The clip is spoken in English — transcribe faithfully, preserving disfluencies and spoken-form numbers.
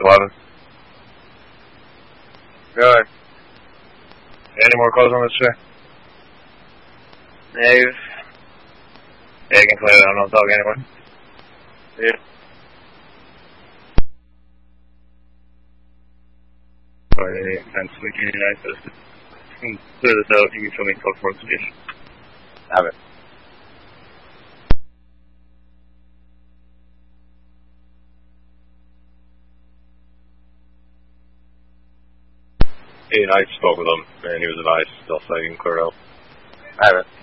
eleven. Good. Any more calls on this shit? Negative. Yeah, you can clear that. I'm not talking anymore. Yeah. Alright, and switching United. You can clear this out. You can show me code for investigation. Have it. Hey, I spoke with him, and he was advised still so you can clear it out. Have it.